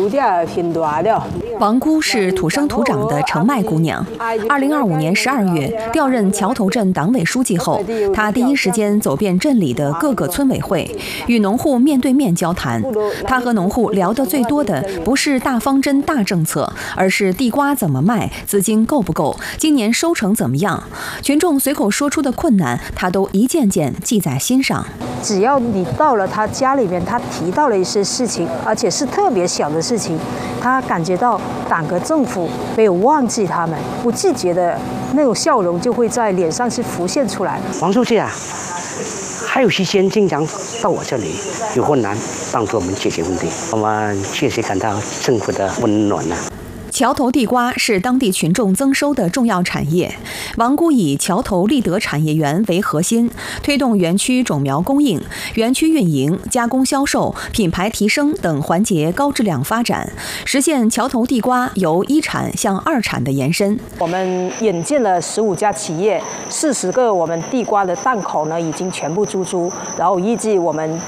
王姑是土生土长的澄迈姑娘。2025年12月调任桥头镇党委书记后，她第一时间走遍镇里的各个村委会，与农户面对面交谈。她和农户聊得最多的不是大方针、大政策，而是地瓜怎么卖，资金够不够，今年收成怎么样。群众随口说出的困难，她都一件件记在心上。 只要你到了他家里面，他提到了一些事情，而且是特别小的事情，他感觉到党和政府没有忘记他们，不自觉的那种笑容就会在脸上是浮现出来。 王书记啊，还有时间经常到我这里，有困难帮助我们解决问题，我们确实感到政府的温暖啊。 桥头地瓜是当地群众增收的重要产业。王姑以桥头立德产业园为核心，推动园区种苗供应、园区运营、加工销售、品牌提升等环节高质量发展，实现桥头地瓜由一产向二产的延伸。 我们引进了15家企业，40个我们地瓜的档口呢已经全部出租，然后预计我们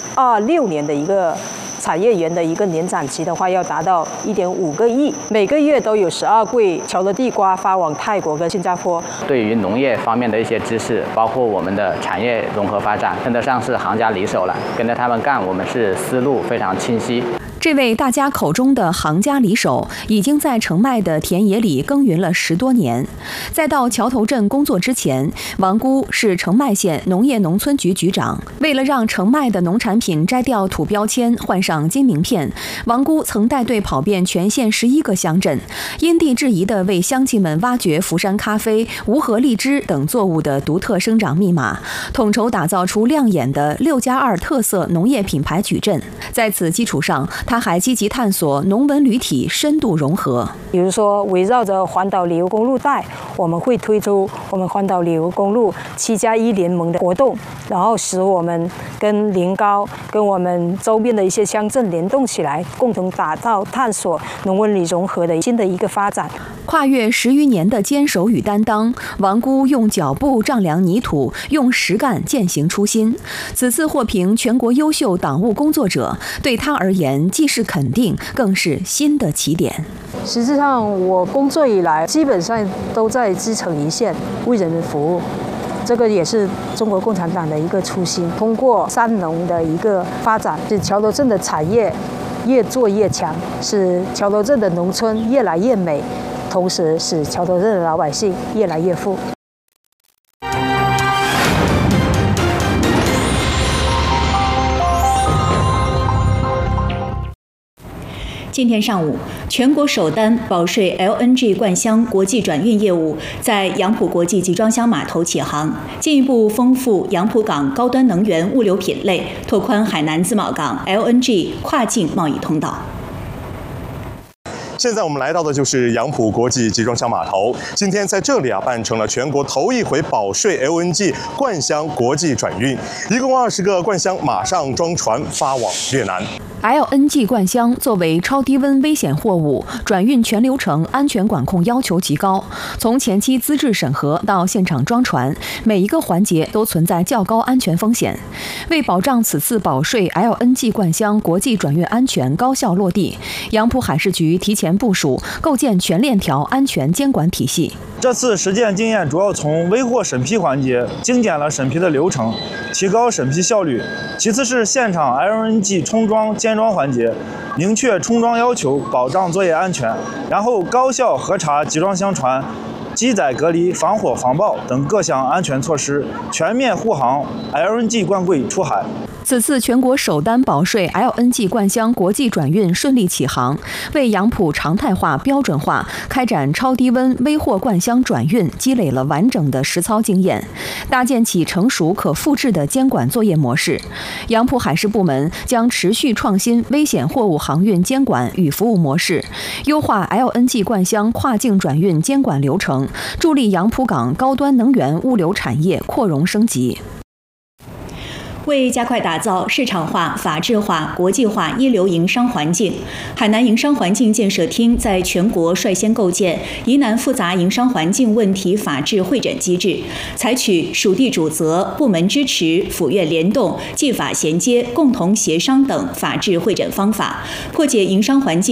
26年的一个产业园的一个年展期的话，要达到1.5个亿，每个月都有12柜桥头地瓜发往泰国跟新加坡。 对于农业方面的一些知识，包括我们的产业融合发展，称得上是行家里手了。跟着他们干，我们是思路非常清晰。 这位大家口中的行家里手，已经在澄迈的田野里耕耘了10多年。在到桥头镇工作之前，王姑是澄迈县农业农村局局长。为了让澄迈的农产品摘掉土标签，换上金名片，王姑曾带队跑遍全县11个乡镇，因地制宜地为乡亲们挖掘福山咖啡、无核荔枝等作物的独特生长密码，统筹打造出亮眼的6+2特色农业品牌矩阵。在此基础上，他还积极探索农文旅体深度融合， 比如说围绕着环岛旅游公路带，我们会推出我们环岛旅游公路7+1联盟的活动，然后使我们跟临高、跟我们周边的一些乡镇联动起来，共同打造探索农文旅融合的新的一个发展。 跨越10余年的坚守与担当，王姑用脚步丈量泥土，用实干践行初心。此次获评全国优秀党务工作者，对他而言既是肯定，更是新的起点。 实际上，我工作以来基本上都在基层一线为人民服务，这个也是中国共产党的一个初心。通过三农的一个发展，是桥头镇的产业越做越强，使桥头镇的农村越来越美，同时使桥头镇的老百姓越来越富。 今天上午，全国首单保税 LNG 灌箱国际转运业务在杨浦国际集装箱码头启航，进一步丰富杨浦港高端能源物流品类，拓宽海南自贸港 LNG 跨境贸易通道。 现在我们来到的就是杨浦国际集装箱码头，今天在这里办成了全国头一回保税 LNG 灌箱国际转运，一共20个灌箱马上装船发往越南。 LNG 灌箱作为超低温危险货物，转运全流程安全管控要求极高，从前期资质审核到现场装船，每一个环节都存在较高安全风险。为保障此次保税 LNG 灌箱国际转运安全高效落地，杨浦海事局提前部署，构建全链条安全监管体系。 这次实践经验主要从危货审批环节精简了审批的流程，提高审批效率；其次是现场 LNG 冲装监装环节，明确冲装要求，保障作业安全；然后高效核查集装箱船、机载隔离、防火防爆等各项安全措施，全面护航 LNG 灌柜出海。 此次全国首单保税 LNG 灌箱国际转运顺利起航，为杨浦常态化、标准化开展超低温危货灌箱转运积累了完整的实操经验，搭建起成熟可复制的监管作业模式。杨浦海事部门将持续创新危险货物航运监管与服务模式，优化 LNG 灌箱跨境转运监管流程，助力杨浦港高端能源物流产业扩容升级。 为加快打造市场化、法治化、国际化一流营商环境，海南营商环境建设厅在全国率先构建疑难复杂营商环境问题法治会诊机制，采取属地主责、部门支持、府院联动、技法衔接、共同协商等法治会诊方法，破解营商环境